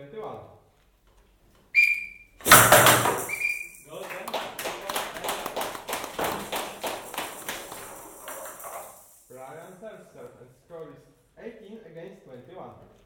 21. Brian serves and score is 18 against 21.